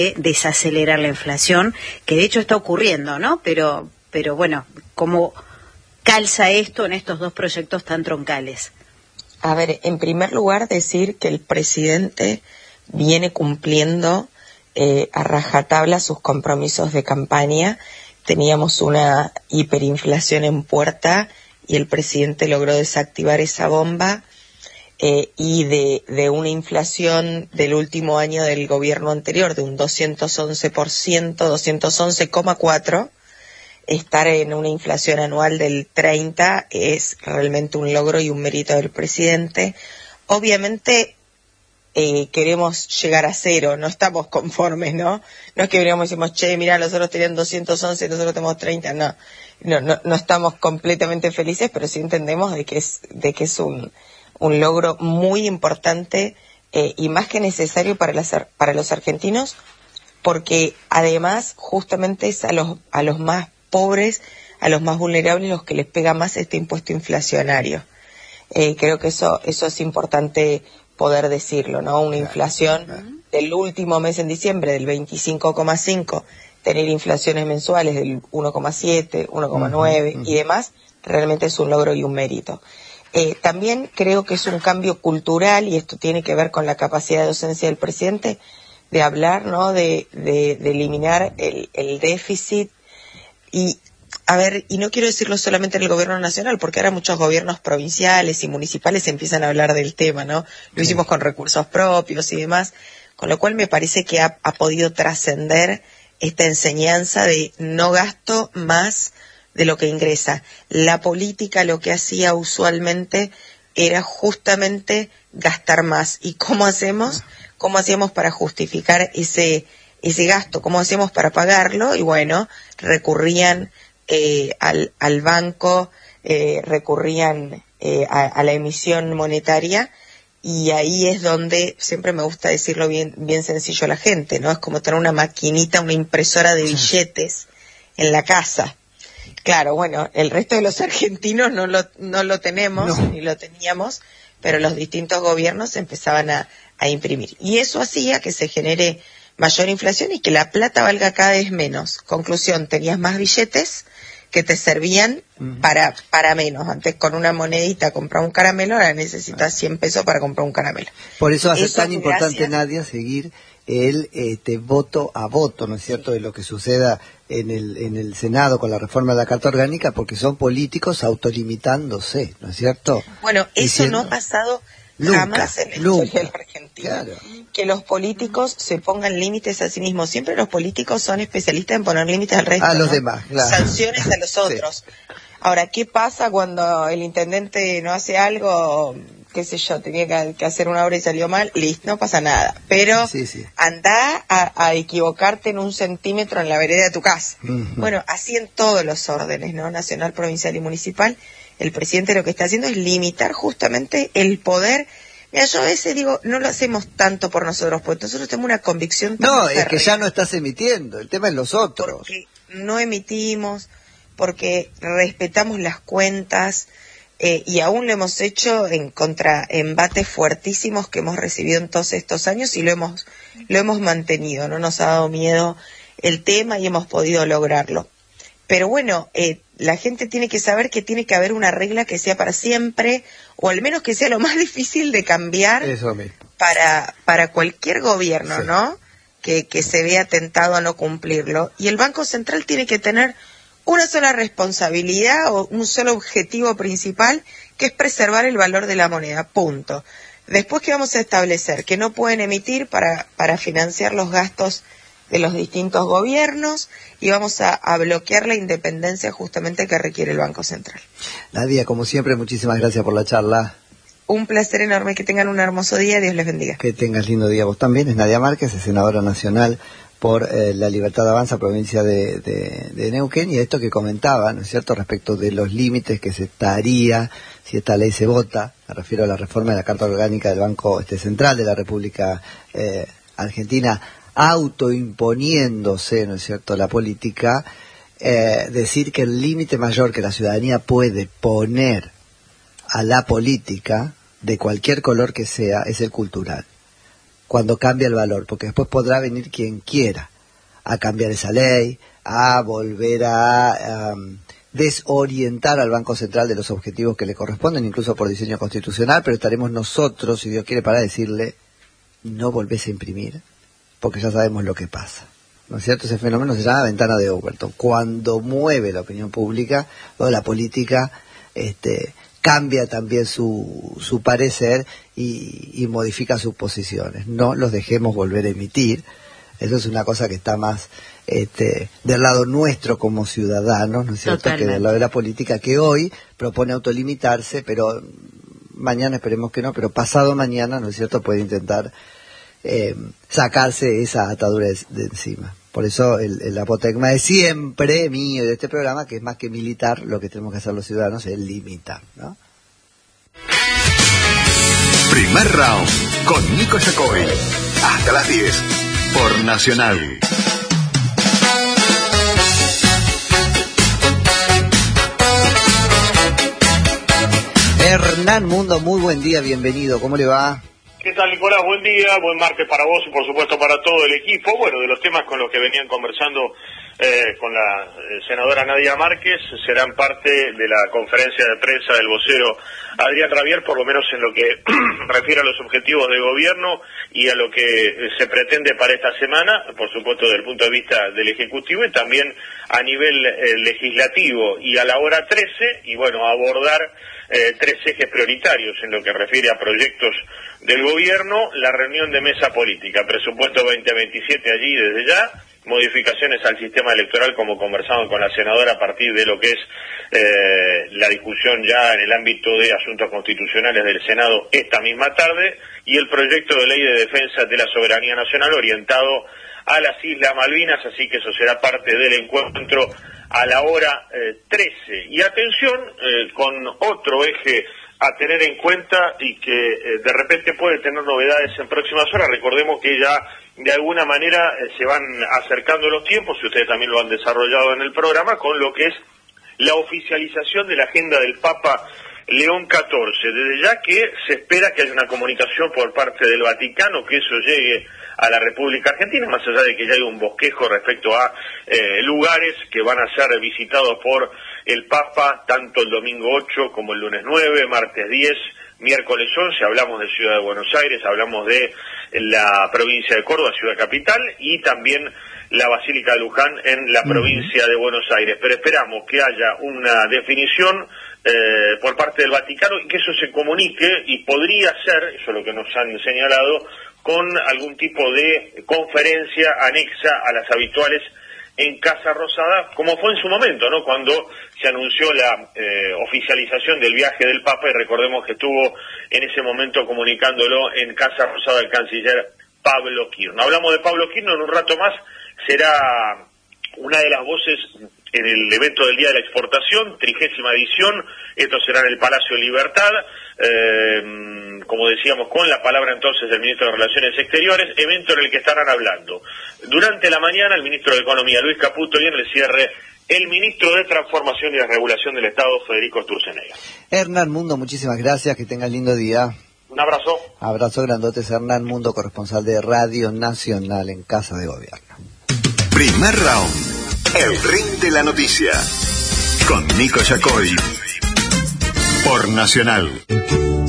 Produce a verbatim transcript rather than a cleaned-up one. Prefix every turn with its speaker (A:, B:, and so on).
A: desacelerar la inflación, que de hecho está ocurriendo, ¿no? Pero, pero bueno, ¿cómo calza esto en estos dos proyectos tan troncales?
B: A ver, en primer lugar decir que el presidente viene cumpliendo eh, a rajatabla sus compromisos de campaña. Teníamos una hiperinflación en puerta y el presidente logró desactivar esa bomba. Eh, y de, de una inflación del último año del gobierno anterior de un doscientos once por ciento, doscientos once coma cuatro por ciento, estar en una inflación anual del treinta por ciento es realmente un logro y un mérito del presidente. Obviamente eh, queremos llegar a cero, no estamos conformes, ¿no? No es que veníamos y decimos, che, mira, los otros tenían doscientos once, nosotros tenemos treinta, no. No, no, no estamos completamente felices, pero sí entendemos de que es, de que es un... un logro muy importante eh, y más que necesario para, las, para los argentinos, porque además justamente es a los, a los más pobres, a los más vulnerables, los que les pega más este impuesto inflacionario. Eh, creo que eso, eso es importante poder decirlo, ¿no? Una inflación del último mes en diciembre del veinticinco coma cinco, tener inflaciones mensuales del uno coma siete, uno coma nueve uh-huh, uh-huh. y demás, realmente es un logro y un mérito. Eh, también creo que es un cambio cultural, y esto tiene que ver con la capacidad de docencia del presidente, de hablar, ¿no?, de, de, de eliminar el, el déficit. Y, a ver, y no quiero decirlo solamente en el gobierno nacional, porque ahora muchos gobiernos provinciales y municipales empiezan a hablar del tema, ¿no? Lo sí. hicimos con recursos propios y demás, con lo cual me parece que ha, ha podido trascender esta enseñanza de no gasto más de lo que ingresa. La política lo que hacía usualmente era justamente gastar más. ¿Y cómo hacemos? ¿Cómo hacíamos para justificar ese ese gasto? ¿Cómo hacíamos para pagarlo? Y bueno, recurrían eh, al, al banco, eh, recurrían eh, a, a la emisión monetaria, y ahí es donde, siempre me gusta decirlo bien, bien sencillo a la gente, ¿no? Es como tener una maquinita, una impresora de billetes en la casa. Claro, bueno, el resto de los argentinos no lo, no lo tenemos, no. ni lo teníamos, pero los distintos gobiernos empezaban a, a imprimir. Y eso hacía que se genere mayor inflación y que la plata valga cada vez menos. Conclusión, tenías más billetes que te servían uh-huh. para, para menos. Antes con una monedita comprar un caramelo, ahora necesitas cien pesos para comprar un caramelo.
C: Por eso hace
B: eso
C: tan importante,
B: gracias.
C: Nadia, seguir el este, voto a voto, ¿no es cierto?, de lo que suceda en el en el Senado con la reforma de la Carta Orgánica, porque son políticos autolimitándose, ¿no es cierto?
B: Bueno, eso
C: Diciendo,
B: no ha pasado
C: nunca,
B: jamás en la
C: nunca,
B: historia de la Argentina.
C: Claro.
B: Que los políticos se pongan límites a sí mismos. Siempre los políticos son especialistas en poner límites al resto,
C: a los
B: ¿no?
C: demás, claro.
B: Sanciones a los otros. Sí. Ahora, ¿qué pasa cuando el intendente no hace algo? Qué sé yo, tenía que, que hacer una obra y salió mal, listo, no pasa nada. Pero
C: sí, sí.
B: andá a, a equivocarte en un centímetro en la vereda de tu casa. Uh-huh. Bueno, así en todos los órdenes, ¿no? Nacional, provincial y municipal. El presidente lo que está haciendo es limitar justamente el poder. Mira, yo a veces digo, no lo hacemos tanto por nosotros, porque nosotros tenemos una convicción tan
C: No,
B: férrea.
C: Es que ya no estás emitiendo, el tema es los otros.
B: Porque no emitimos, porque respetamos las cuentas, eh, y aún lo hemos hecho en contra embates fuertísimos que hemos recibido en todos estos años, y lo hemos, lo hemos mantenido, no nos ha dado miedo el tema y hemos podido lograrlo. Pero bueno, eh, la gente tiene que saber que tiene que haber una regla que sea para siempre, o al menos que sea lo más difícil de cambiar.
C: Eso mismo.
B: para para cualquier gobierno,
C: sí.
B: ¿no? Que, que se vea tentado a no cumplirlo. Y el Banco Central tiene que tener una sola responsabilidad o un solo objetivo principal, que es preservar el valor de la moneda, punto. Después, ¿qué vamos a establecer? Que no pueden emitir para, para financiar los gastos de los distintos gobiernos, y vamos a, a bloquear la independencia justamente que requiere el Banco Central.
C: Nadia, como siempre, muchísimas gracias por la charla.
B: Un placer enorme, que tengan un hermoso día, Dios les bendiga.
C: Que tengas lindo día vos también. Es Nadia Márquez, es senadora nacional por eh, la Libertad Avanza, provincia de, de, de Neuquén, y esto que comentaba, ¿no es cierto?, respecto de los límites que se estaría si esta ley se vota. Me refiero a la reforma de la Carta Orgánica del Banco este, Central de la República eh, Argentina, autoimponiéndose, ¿no es cierto?, la política, eh, decir que el límite mayor que la ciudadanía puede poner a la política, de cualquier color que sea, es el cultural. cuando cambia el valor, porque después podrá venir quien quiera a cambiar esa ley, a volver a um, desorientar al Banco Central de los objetivos que le corresponden, incluso por diseño constitucional, pero estaremos nosotros, si Dios quiere, para decirle, no volvés a imprimir, porque ya sabemos lo que pasa. ¿No es cierto? Ese fenómeno se llama ventana de Overton. Cuando mueve la opinión pública o la política, este, cambia también su, su parecer y, y modifica sus posiciones. No los dejemos volver a emitir. Eso es una cosa que está más este, del lado nuestro como ciudadanos, ¿no es cierto?, Totalmente. Que del lado de la política, que hoy propone autolimitarse, pero mañana esperemos que no, pero pasado mañana, ¿no es cierto?, puede intentar eh, sacarse esa atadura de, de encima. Por eso el, el apotegma de siempre mío y de este programa, que es más que militar, lo que tenemos que hacer los ciudadanos es limitar, ¿no?
D: Primer round con Nico Yacoy. Hasta las diez por Nacional.
C: Hernán Mundo, muy buen día, bienvenido, ¿cómo le va?
E: ¿Qué tal, Nicolás? Buen día, buen martes para vos y por supuesto para todo el equipo. Bueno, de los temas con los que venían conversando eh, con la eh, senadora Nadia Márquez serán parte de la conferencia de prensa del vocero Adrián Rabier, por lo menos en lo que refiere a los objetivos de gobierno y a lo que se pretende para esta semana, por supuesto desde el punto de vista del Ejecutivo y también a nivel eh, legislativo y a la hora trece, y bueno, abordar Eh, tres ejes prioritarios en lo que refiere a proyectos del gobierno, la reunión de mesa política, presupuesto veinte veintisiete allí desde ya, modificaciones al sistema electoral como conversamos con la senadora a partir de lo que es eh, la discusión ya en el ámbito de asuntos constitucionales del Senado esta misma tarde, y el proyecto de ley de defensa de la soberanía nacional orientado a las Islas Malvinas, así que eso será parte del encuentro a la hora eh, trece. Y atención, eh, con otro eje a tener en cuenta y que eh, de repente puede tener novedades en próximas horas. Recordemos que ya de alguna manera eh, se van acercando los tiempos, y ustedes también lo han desarrollado en el programa, con lo que es la oficialización de la agenda del Papa León catorce. Desde ya que se espera que haya una comunicación por parte del Vaticano, que eso llegue a la República Argentina, más allá de que ya hay un bosquejo respecto a eh, lugares que van a ser visitados por el Papa, tanto el domingo ocho como el lunes nueve, martes diez, miércoles once, hablamos de Ciudad de Buenos Aires, hablamos de la provincia de Córdoba, ciudad capital, y también la Basílica de Luján en la provincia de Buenos Aires. Pero esperamos que haya una definición eh, por parte del Vaticano y que eso se comunique, y podría ser, eso es lo que nos han señalado, con algún tipo de conferencia anexa a las habituales en Casa Rosada, como fue en su momento, ¿no?, cuando se anunció la eh, oficialización del viaje del Papa, y recordemos que estuvo en ese momento comunicándolo en Casa Rosada el canciller Pablo Kirno. Hablamos de Pablo Kirno, en un rato más será una de las voces en el evento del Día de la Exportación, trigésima edición, esto será en el Palacio Libertad, eh, como decíamos, con la palabra entonces del ministro de Relaciones Exteriores, evento en el que estarán hablando durante la mañana el ministro de Economía Luis Caputo, y en el cierre el ministro de Transformación y Regulación del Estado Federico Sturzenegger.
C: Hernán Mundo, muchísimas gracias, que tengas lindo día.
E: Un abrazo.
C: Abrazo grandote, Hernán Mundo, corresponsal de Radio Nacional en Casa de Gobierno.
D: Primer round. El ring de la noticia. Con Nico Yacoy. Por Nacional.